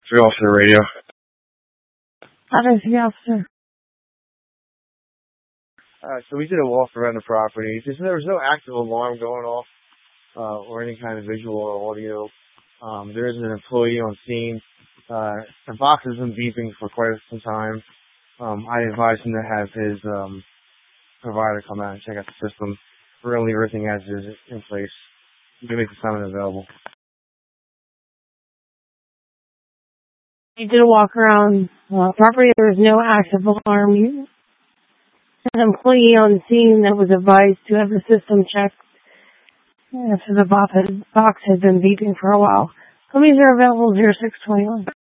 3 officer radio. Obviously, officer. So we did a walk around the property. There was no active alarm going off or any kind of visual or audio. There is an employee on scene. The box has been beeping for quite some time. I advised him to have his provider come out and check out the system. Really, everything as is in place. You can make the summon available. You did a walk around property. There was no active alarm. An employee on scene that was advised to have the system checked after the box had been beeping for a while. Companies are available 0621.